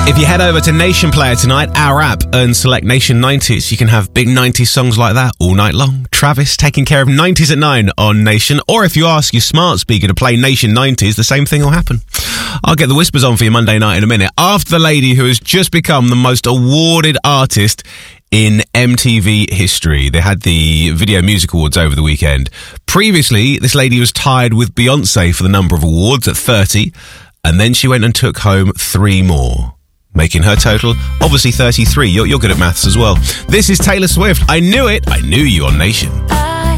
If you head over to Nation Player tonight, our app, and select Nation 90s, you can have big 90s songs like that all night long. Travis taking care of 90s at 9 on Nation. Or if you ask your smart speaker to play Nation 90s, the same thing will happen. I'll get the whispers on for you Monday night in a minute. After the lady who has just become the most awarded artist in MTV history. They had the Video Music Awards over the weekend. Previously, this lady was tied with Beyonce for the number of awards at 30, and then she went and took home 3 more, making her total, obviously 33. You're good at maths as well. This is Taylor Swift. I knew it. I knew you on Nation.